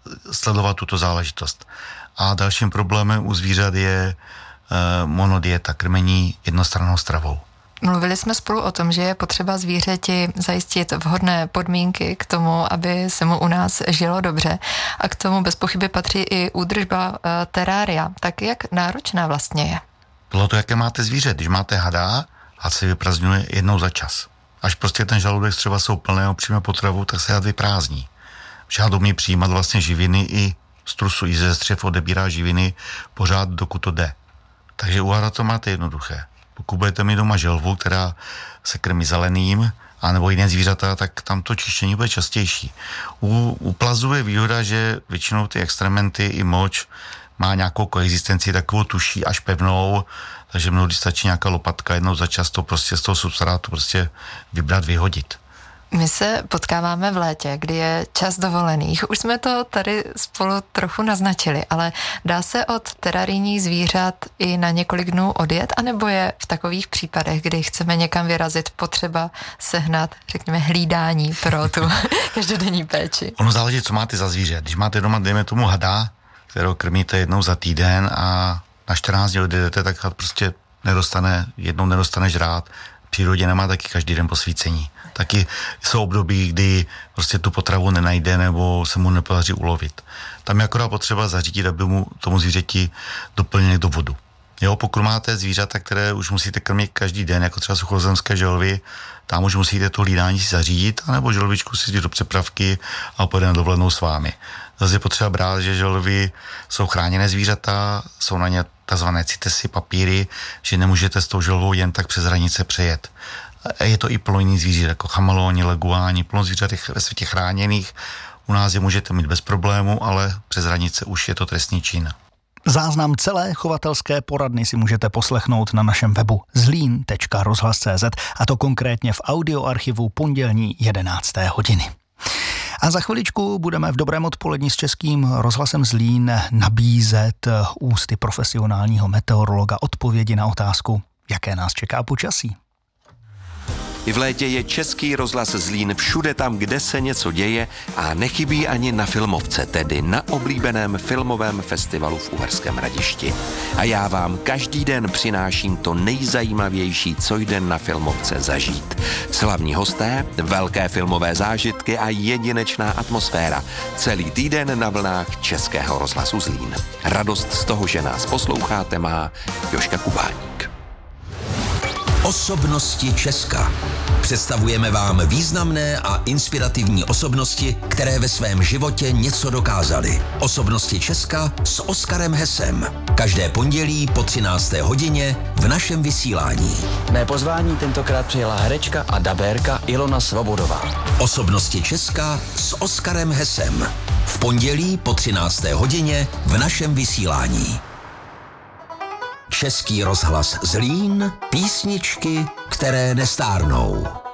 sledovat tuto záležitost. A dalším problémem u zvířat je monodieta, krmení jednostrannou stravou. Mluvili jsme spolu o tom, že je potřeba zvířeti zajistit vhodné podmínky k tomu, aby se mu u nás žilo dobře. A k tomu bez pochyby patří i údržba terária. Tak jak náročná vlastně je? Bylo to, jaké máte zvíře. Když máte hada, had se vyprazdňuje jednou za čas. Až prostě ten žaludek třeba jsou plného přímé potravu, tak se had vyprázdní. Had umí přijímat vlastně živiny i z trusu, i ze střev odebírá živiny pořád, dokud to jde. Takže u hada to máte jednoduché. Pokud budete mít doma želvu, která se krmí zeleným, anebo jiné zvířata, tak tam to čištění bude častější. U plazu je výhoda, že většinou ty extrementy i moč má nějakou koexistenci, takovou tuší až pevnou, takže mnohdy stačí nějaká lopatka jednou za čas to prostě z toho substrátu prostě vybrat, vyhodit. My se potkáváme v létě, kdy je čas dovolených. Už jsme to tady spolu trochu naznačili, ale dá se od terarijních zvířat i na několik dnů odjet, anebo je v takových případech, kdy chceme někam vyrazit, potřeba sehnat, řekněme, hlídání pro tu každodenní péči? Ono záleží, co máte za zvíře. Když máte doma, dejme tomu hada, kterou krmíte jednou za týden a na 14 dní odjedete, tak had prostě nedostane žrát. V přírodě nemá taky každý den posvícení. Taky jsou období, kdy prostě tu potravu nenajde nebo se mu nepodaří ulovit. Tam je akorát potřeba zařídit, aby mu tomu zvířeti doplnili do vodu. Jo, pokud máte zvířata, které už musíte krmit každý den, jako třeba suchozemské želvy, tam už musíte to hlídání si zařídit, anebo želvičku si jít do přepravky a pojede na dovolenou s vámi. Zase je potřeba brát, že želvy jsou chráněné zvířata, jsou na ně takzvané CITESy, papíry, že nemůžete s tou želvou jen tak přes hranice přejet. Je to i plno zvířat, jako chameleoni, leguáni, plno zvířat ve světě chráněných. U nás je můžete mít bez problému, ale přes hranice už je to trestný čin. Záznam celé chovatelské poradny si můžete poslechnout na našem webu zlín.rozhlas.cz, a to konkrétně v audioarchivu pondělní 11. hodiny. A za chviličku budeme v dobrém odpolední s Českým rozhlasem Zlín nabízet ústy profesionálního meteorologa odpovědi na otázku, jaké nás čeká počasí. I v létě je Český rozhlas Zlín všude tam, kde se něco děje, a nechybí ani na Filmovce, tedy na oblíbeném filmovém festivalu v Uherském Hradišti. A já vám každý den přináším to nejzajímavější, co jde na Filmovce zažít. Slavní hosté, velké filmové zážitky a jedinečná atmosféra. Celý týden na vlnách Českého rozhlasu Zlín. Radost z toho, že nás posloucháte, má Jožka Kubáník. Osobnosti Česka. Představujeme vám významné a inspirativní osobnosti, které ve svém životě něco dokázaly. Osobnosti Česka s Oskarem Hesem. Každé pondělí po 13. hodině v našem vysílání. Mé pozvání tentokrát přijela herečka a dabérka Ilona Svobodová. Osobnosti Česka s Oskarem Hesem. V pondělí po 13. hodině v našem vysílání. Český rozhlas Zlín, písničky, které nestárnou.